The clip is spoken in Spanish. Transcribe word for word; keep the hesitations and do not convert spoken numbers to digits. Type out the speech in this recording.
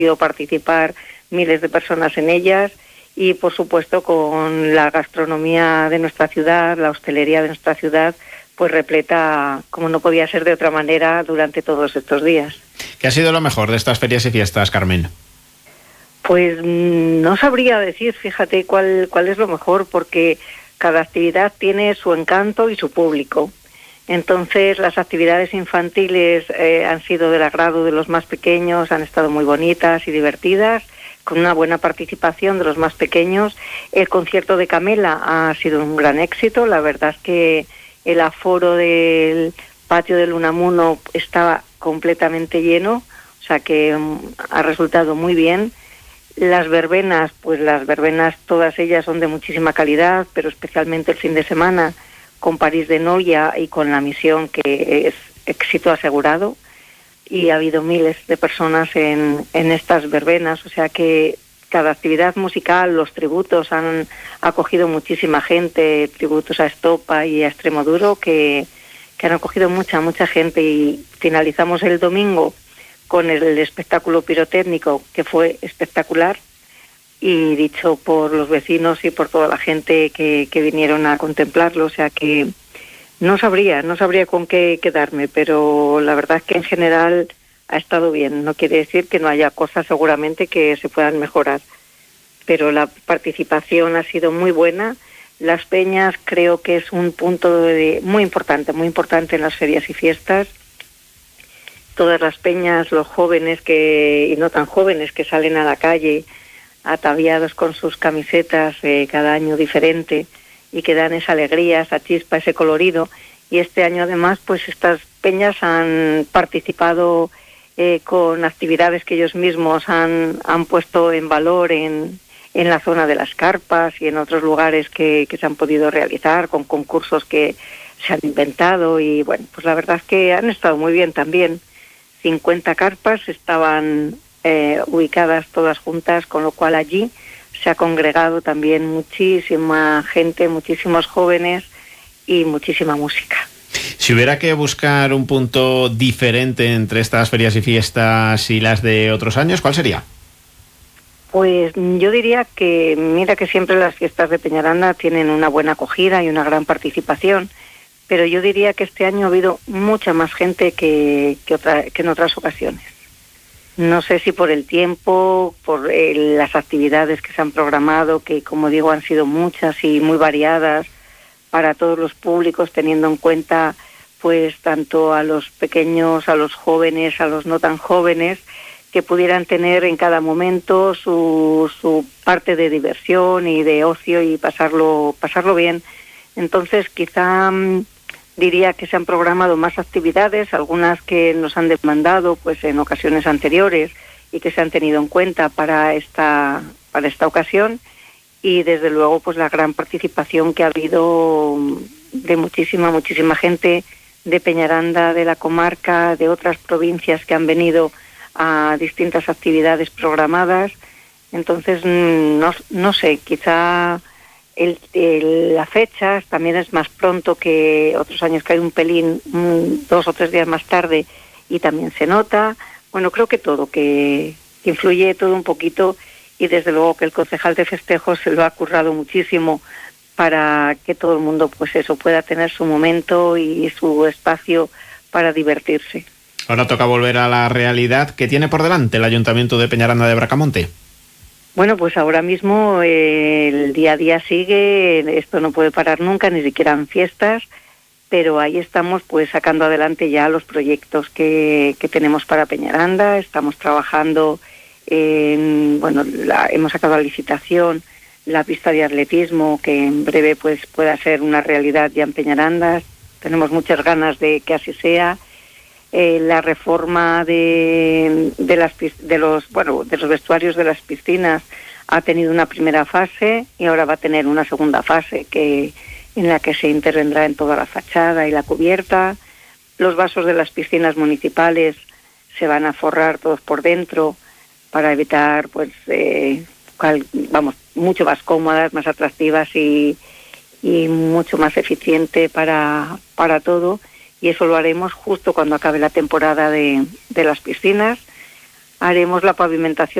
podido participar miles de personas en ellas y, por supuesto, con la gastronomía de nuestra ciudad, la hostelería de nuestra ciudad, pues repleta, como no podía ser de otra manera, durante todos estos días. ¿Qué ha sido lo mejor de estas ferias y fiestas, Carmen? Pues no sabría decir, fíjate, cuál, cuál es lo mejor, porque cada actividad tiene su encanto y su público. Entonces, las actividades infantiles eh, han sido del agrado de los más pequeños, han estado muy bonitas y divertidas, con una buena participación de los más pequeños. El concierto de Camela ha sido un gran éxito. La verdad es que el aforo del patio del Unamuno estaba completamente lleno, o sea que um, ha resultado muy bien. Las verbenas, pues las verbenas todas ellas son de muchísima calidad, pero especialmente el fin de semana con París de Noia y con La Misión, que es éxito asegurado, y ha habido miles de personas en, en estas verbenas, o sea que cada actividad musical, los tributos han acogido muchísima gente, tributos a Estopa y a Extremoduro, que, que han acogido mucha, mucha gente, y finalizamos el domingo con el espectáculo pirotécnico, que fue espectacular, y dicho por los vecinos y por toda la gente que, que vinieron a contemplarlo, o sea que no sabría, no sabría con qué quedarme, pero la verdad es que en general ha estado bien. No quiere decir que no haya cosas seguramente que se puedan mejorar, pero la participación ha sido muy buena. Las peñas creo que es un punto de, muy importante, muy importante en las ferias y fiestas. Todas las peñas, los jóvenes que y no tan jóvenes que salen a la calle ataviados con sus camisetas eh, cada año diferente y que dan esa alegría, esa chispa, ese colorido. Y este año además pues estas peñas han participado eh, con actividades que ellos mismos han, han puesto en valor en, en la zona de las carpas y en otros lugares que, que se han podido realizar, con concursos que se han inventado, y bueno, pues la verdad es que han estado muy bien también. cincuenta carpas estaban eh, ubicadas todas juntas, con lo cual allí se ha congregado también muchísima gente, muchísimos jóvenes y muchísima música. Si hubiera que buscar un punto diferente entre estas ferias y fiestas y las de otros años, ¿cuál sería? Pues yo diría que, mira que siempre las fiestas de Peñaranda tienen una buena acogida y una gran participación, pero yo diría que este año ha habido mucha más gente que, que, otra, que en otras ocasiones. No sé si por el tiempo, por eh, las actividades que se han programado, que como digo han sido muchas y muy variadas para todos los públicos, teniendo en cuenta pues tanto a los pequeños, a los jóvenes, a los no tan jóvenes, que pudieran tener en cada momento su, su parte de diversión y de ocio y pasarlo, pasarlo bien. Entonces quizá mmm, diría que se han programado más actividades, algunas que nos han demandado pues en ocasiones anteriores y que se han tenido en cuenta para esta, para esta ocasión, y desde luego pues la gran participación que ha habido de muchísima, muchísima gente de Peñaranda, de la comarca, de otras provincias que han venido a distintas actividades programadas. Entonces, no, no sé, quizá el, el, la fecha también es más pronto que otros años, que hay un pelín, un, dos o tres días más tarde, y también se nota. Bueno, creo que todo, que, que influye todo un poquito, y desde luego que el concejal de festejos se lo ha currado muchísimo para que todo el mundo pues eso pueda tener su momento y su espacio para divertirse. Ahora toca volver a la realidad. ¿Qué tiene por delante el Ayuntamiento de Peñaranda de Bracamonte? Bueno, pues ahora mismo eh, el día a día sigue, esto no puede parar nunca, ni siquiera en fiestas, pero ahí estamos pues sacando adelante ya los proyectos que, que tenemos para Peñaranda. Estamos trabajando en, bueno, la, hemos sacado a licitación la pista de atletismo, que en breve pues pueda ser una realidad ya en Peñaranda. Tenemos muchas ganas de que así sea. Eh, la reforma de, de las de los bueno de los vestuarios de las piscinas ha tenido una primera fase y ahora va a tener una segunda fase, que en la que se intervendrá en toda la fachada y la cubierta. Los vasos de las piscinas municipales se van a forrar todos por dentro para evitar pues eh, cual, vamos mucho más cómodas, más atractivas y, y mucho más eficiente para para todo. Y eso lo haremos justo cuando acabe la temporada de, de las piscinas. haremos la pavimentación